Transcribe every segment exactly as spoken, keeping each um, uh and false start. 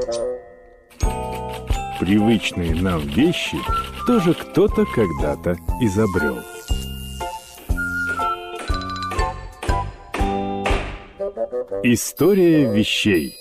Привычные нам вещи тоже кто-то когда-то изобрел. История вещей.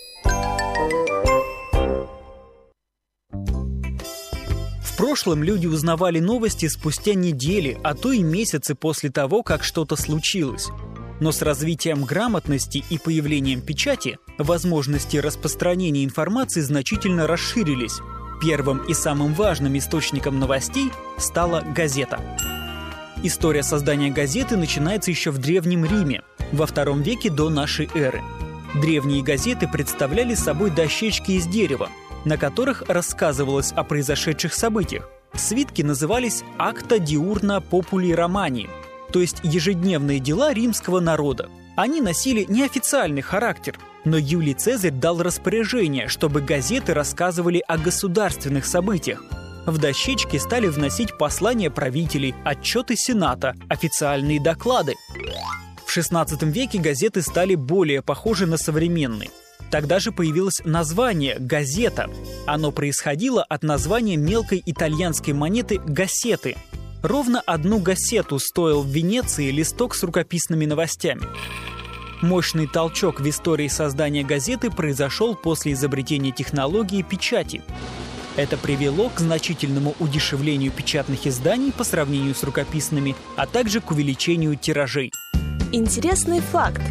В прошлом люди узнавали новости спустя недели, а то и месяцы после того, как что-то случилось. Но с развитием грамотности и появлением печати возможности распространения информации значительно расширились. Первым и самым важным источником новостей стала газета. История создания газеты начинается еще в Древнем Риме, во втором веке до нашей эры. Древние газеты представляли собой дощечки из дерева, на которых рассказывалось о произошедших событиях. Свитки назывались «Acta diurna populi Romani», то есть ежедневные дела римского народа. Они носили неофициальный характер, но Юлий Цезарь дал распоряжение, чтобы газеты рассказывали о государственных событиях. В дощечки стали вносить послания правителей, отчеты Сената, официальные доклады. В шестнадцатом веке газеты стали более похожи на современные. Тогда же появилось название «газета». Оно происходило от названия мелкой итальянской монеты «гассеты». Ровно одну гассету стоил в Венеции листок с рукописными новостями. Мощный толчок в истории создания газеты произошел после изобретения технологии печати. Это привело к значительному удешевлению печатных изданий по сравнению с рукописными, а также к увеличению тиражей. Интересный факт.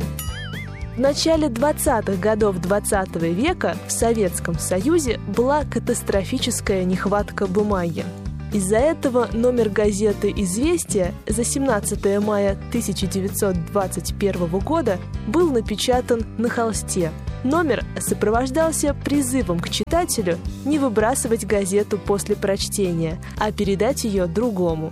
В начале двадцатых годов двадцатого века в Советском Союзе была катастрофическая нехватка бумаги. Из-за этого номер газеты «Известия» за семнадцатое мая тысяча девятьсот двадцать первого года был напечатан на холсте. Номер сопровождался призывом к читателю не выбрасывать газету после прочтения, а передать ее другому.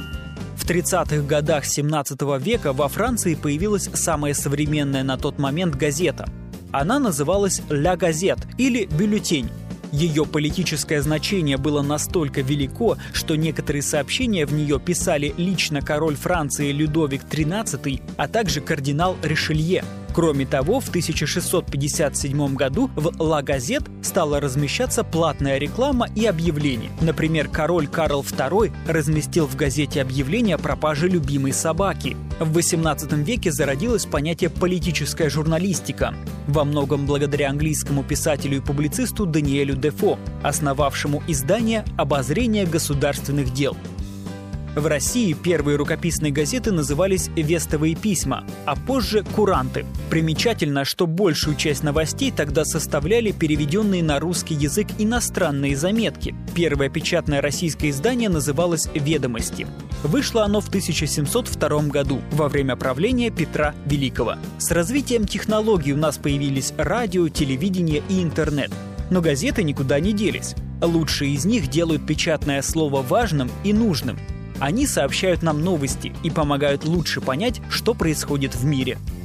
В тридцатых годах семнадцатого века во Франции появилась самая современная на тот момент газета. Она называлась «Ля Газет» или «Бюллетень». Ее политическое значение было настолько велико, что некоторые сообщения в нее писали лично король Франции Людовик тринадцатый, а также кардинал Ришелье. Кроме того, в тысяча шестьсот пятьдесят седьмом году в «Ла Газет» стала размещаться платная реклама и объявления. Например, король Карл второй разместил в газете объявление о пропаже любимой собаки. В восемнадцатом веке зародилось понятие «политическая журналистика», во многом благодаря английскому писателю и публицисту Даниэлю Дефо, основавшему издание «Обозрение государственных дел». В России первые рукописные газеты назывались «Вестовые письма», а позже «Куранты». Примечательно, что большую часть новостей тогда составляли переведенные на русский язык иностранные заметки. Первое печатное российское издание называлось «Ведомости». Вышло оно в тысяча семьсот втором году, во время правления Петра Великого. С развитием технологий у нас появились радио, телевидение и интернет. Но газеты никуда не делись. Лучшие из них делают печатное слово важным и нужным. Они сообщают нам новости и помогают лучше понять, что происходит в мире.